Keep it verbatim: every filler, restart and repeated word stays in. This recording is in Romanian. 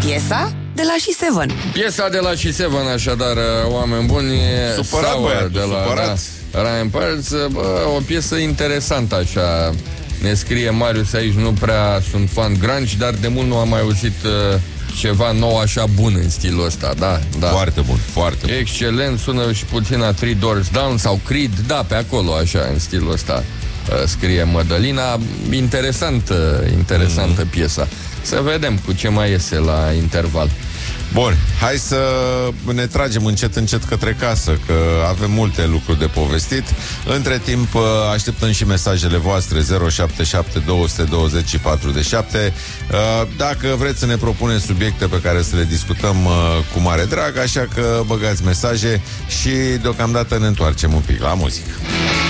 Piesa de la She Seven. Piesa de la She Seven, așadar, oameni buni. Supărat, băiatul, de la supărat. Da, Ryan Perls, bă, o piesă interesantă așa. Ne scrie Marius aici, nu prea sunt fan grunge, dar de mult nu am mai auzit uh, ceva nou așa bun în stilul ăsta, da, da. Foarte bun, foarte bun. Excelent, sună și puțin a Three Doors Down sau Creed, da, pe acolo, așa, în stilul ăsta, uh, scrie Mădălina. Interesant, uh, interesantă mm-hmm. piesa. Să vedem cu ce mai iese la interval. Bun, hai să ne tragem încet, încet către casă, că avem multe lucruri de povestit. Între timp, așteptăm și mesajele voastre zero șapte șapte doi doi zero patru șapte. Dacă vreți să ne propuneți subiecte pe care să le discutăm cu mare drag, așa că băgați mesaje și deocamdată ne întoarcem un pic la muzică.